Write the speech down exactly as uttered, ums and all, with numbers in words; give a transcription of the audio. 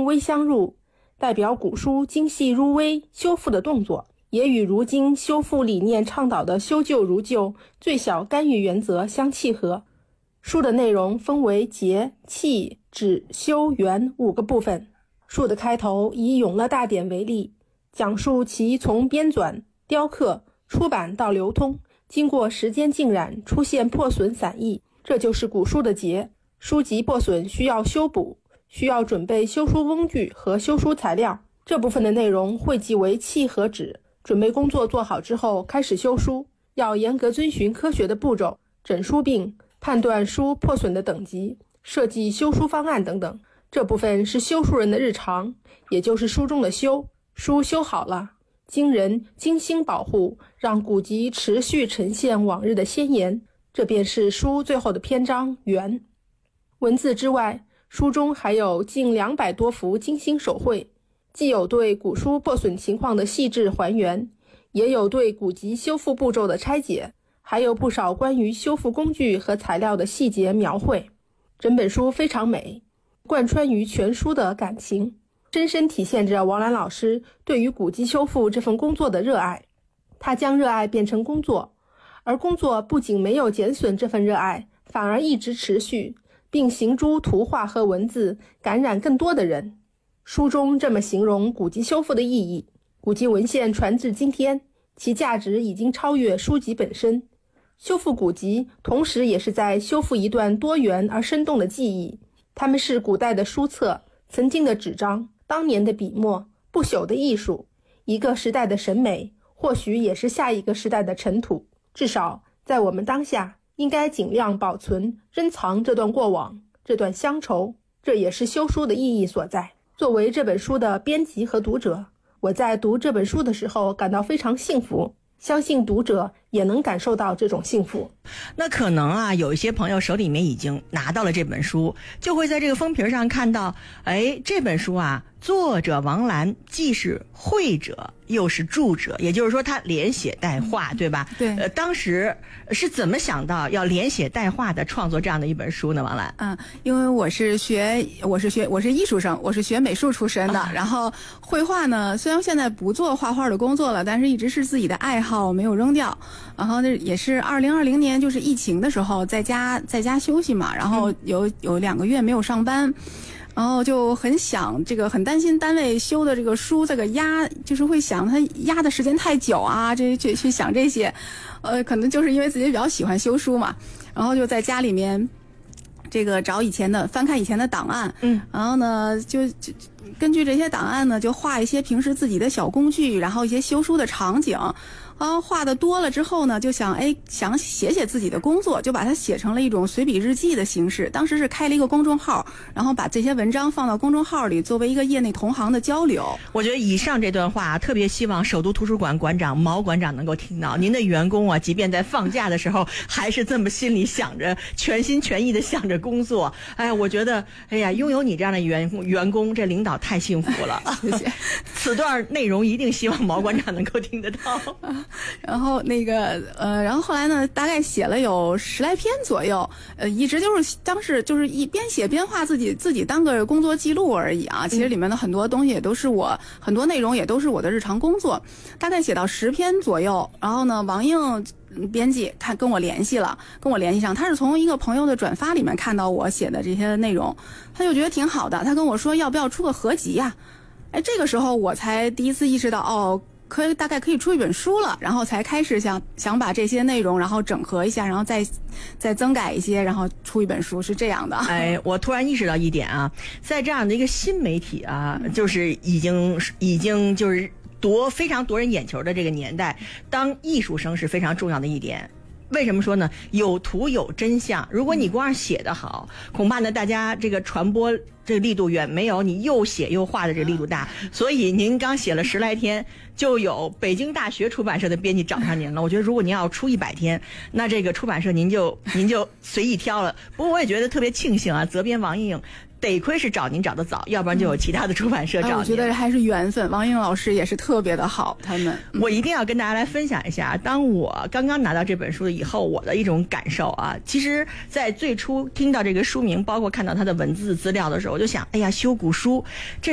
精微相入，代表古书精细入微修复的动作，也与如今修复理念倡导的修旧如旧、最小干预原则相契合。书的内容分为节、气、止、修、圆五个部分。书的开头以永乐大典为例，讲述其从编纂、雕刻、出版到流通，经过时间浸染，出现破损散逸，这就是古书的节。书籍破损需要修补，需要准备修书工具和修书材料，这部分的内容汇集为气和止。准备工作做好之后，开始修书，要严格遵循科学的步骤，诊书病，判断书破损的等级，设计修书方案等等。这部分是修书人的日常，也就是书中的修。书修好了，经人精心保护，让古籍持续呈现往日的鲜颜，这便是书最后的篇章圆。文字之外，书中还有近两百多幅精心手绘，既有对古书破损情况的细致还原，也有对古籍修复步骤的拆解，还有不少关于修复工具和材料的细节描绘。整本书非常美，贯穿于全书的感情，深深体现着王兰老师对于古籍修复这份工作的热爱。他将热爱变成工作，而工作不仅没有减损这份热爱，反而一直持续，并行诸图画和文字，感染更多的人。书中这么形容古籍修复的意义：古籍文献传至今天，其价值已经超越书籍本身。修复古籍，同时也是在修复一段多元而生动的记忆。它们是古代的书册，曾经的纸张，当年的笔墨，不朽的艺术，一个时代的审美，或许也是下一个时代的尘土。至少在我们当下，应该尽量保存、珍藏这段过往，这段乡愁，这也是修书的意义所在。作为这本书的编辑和读者，我在读这本书的时候感到非常幸福，相信读者也能感受到这种幸福。 那可能啊，有一些朋友手里面已经拿到了这本书，就会在这个封皮上看到，哎，这本书啊，作者王兰既是绘者又是著者，也就是说他连写带画，对吧？ 对。 呃，当时是怎么想到要连写带画的创作这样的一本书呢？王兰？ 嗯，因为我是学我是学我是艺术生，我是学美术出身的，啊、然后绘画呢，虽然现在不做画画的工作了，但是一直是自己的爱好，没有扔掉。然后那也是二零二零年，就是疫情的时候，在家在家休息嘛，然后有有两个月没有上班。然后就很想这个，很担心单位修的这个书这个压，就是会想它压的时间太久啊，这去去想这些，呃，可能就是因为自己比较喜欢修书嘛，然后就在家里面这个找以前的，翻看以前的档案， 嗯， 然后呢就就根据这些档案呢，就画一些平时自己的小工具，然后一些修书的场景。啊，画的多了之后呢，就想哎，想写写自己的工作，就把它写成了一种随笔日记的形式。当时是开了一个公众号，然后把这些文章放到公众号里，作为一个业内同行的交流。 我觉得以上这段话特别希望首都图书馆馆长毛馆长能够听到。您的员工啊，即便在放假的时候，还是这么心里想着，全心全意的想着工作。哎，我觉得，哎呀，拥有你这样的员员工，这领导太幸福了。 谢谢。 此段内容一定希望毛馆长能够听得到。 然后那个呃，然后后来呢，大概写了有十来篇左右，呃，一直就是当时就是一边写边画，自己自己当个工作记录而已啊。其实里面的很多东西也都是我，很多内容也都是我的日常工作。大概写到十篇左右，然后呢，王映编辑看跟我联系了，跟我联系上，他是从一个朋友的转发里面看到我写的这些内容，他就觉得挺好的，他跟我说要不要出个合集呀？哎，这个时候我才第一次意识到，哦。可以大概可以出一本书了，然后才开始想想把这些内容然后整合一下，然后再再增改一些，然后出一本书，是这样的。 哎，我突然意识到一点啊，在这样的一个新媒体啊，就是已经已经就是夺非常夺人眼球的这个年代，当艺术生是非常重要的一点。为什么说呢？有图有真相。如果你光是写得好，恐怕呢大家这个传播这个力度远没有你又写又画的这个力度大。所以您刚写了十来天，就有北京大学出版社的编辑找上您了。我觉得如果您要出一百天，那这个出版社您就您就随意挑了。不过我也觉得特别庆幸啊，责编王映得亏是找您找得早，要不然就有其他的出版社找您。 哎、我觉得还是缘分，王映老师也是特别的好，他们、 嗯、我一定要跟大家来分享一下，当我刚刚拿到这本书以后，我的一种感受啊。其实在最初听到这个书名，包括看到它的文字资料的时候，我就想，哎呀，修古书这